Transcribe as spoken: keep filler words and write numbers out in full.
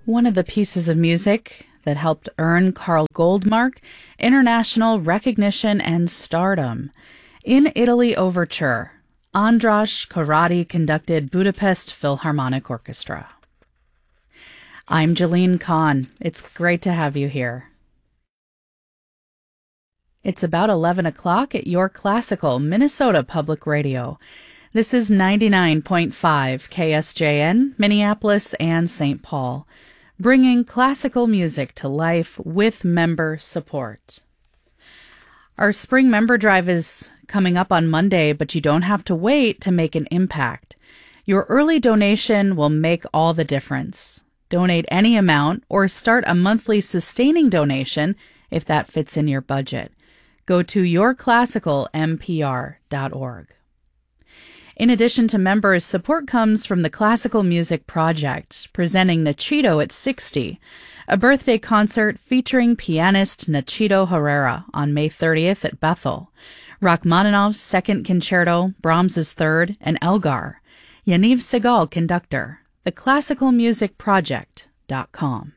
One of the pieces of music that helped earn Carl Goldmark international recognition and stardom. In Italy Overture, Andras Karady conducted Budapest Philharmonic Orchestra. I'm Jalene Kahn. It's great to have you here. It's about eleven o'clock at Your Classical, Minnesota Public Radio. This is ninety-nine point five K S J N, Minneapolis and Saint Paul, bringing classical music to life with member support. Our spring member drive is coming up on Monday, but you don't have to wait to make an impact. Your early donation will make all the difference. Donate any amount or start a monthly sustaining donation if that fits in your budget. Go to your classical m p r dot org. In addition to members, support comes from the Classical Music Project, presenting Nachito at sixty, a birthday concert featuring pianist Nachito Herrera on May thirtieth at Bethel, Rachmaninoff's Second Concerto, Brahms's Third, and Elgar, Yaniv Segal conductor, the classical music project dot com.